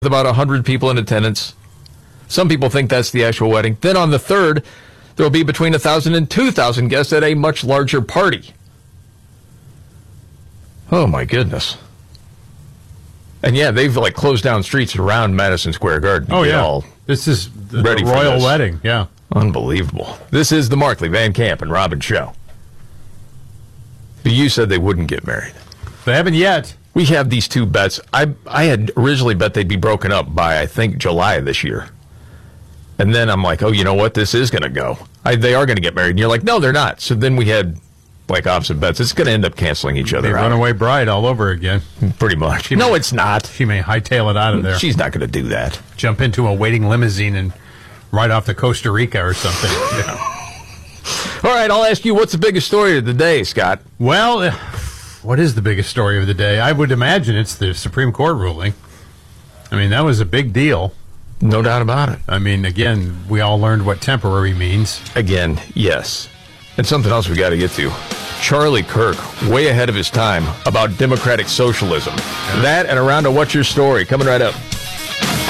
about 100 people in attendance. Some people think that's the actual wedding. Then on the 3rd, there will be between 1,000 and 2,000 guests at a much larger party. Oh, my goodness. And yeah, they've closed down streets around Madison Square Garden. Oh, yeah. This is the royal wedding. Yeah. Unbelievable. This is the Markley, Van Camp, and Robbins show. But you said they wouldn't get married. They haven't yet. We have these two bets. I had originally bet they'd be broken up by, I think, July of this year. And then I'm like, oh, you know what? This is going to go. They are going to get married. And you're like, no, they're not. So then we had, opposite bets. It's going to end up canceling each other out. Runaway bride all over again. Pretty much. No, it's not. She may hightail it out of there. She's not going to do that. Jump into a waiting limousine and ride off to Costa Rica or something. All right, I'll ask you, what's the biggest story of the day, Scott? Well, what is the biggest story of the day? I would imagine it's the Supreme Court ruling. I mean, that was a big deal. No doubt about it. I mean, again, we all learned what temporary means. Again, yes. And something else we got to get to. Charlie Kirk, way ahead of his time, about democratic socialism. Yeah. That and around to What's Your Story, coming right up.